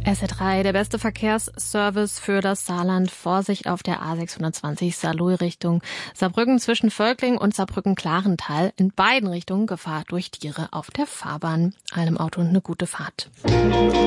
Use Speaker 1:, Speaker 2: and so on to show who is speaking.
Speaker 1: SR3, der beste Verkehrsservice für das Saarland. Vorsicht auf der A620 Saarlouis Richtung Saarbrücken zwischen Völkling und Saarbrücken-Klarental. In beiden Richtungen Gefahr durch Tiere auf der Fahrbahn. Einem Auto eine gute Fahrt.